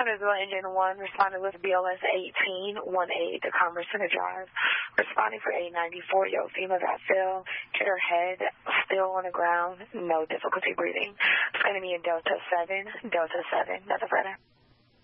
Huntersville Engine 1 responded with BLS 18-18 to Commerce Center Drive. Responding for 894, yo, female got fell, hit her head, still on the ground, no difficulty breathing. It's going to be in Delta 7, Delta 7. That's a better.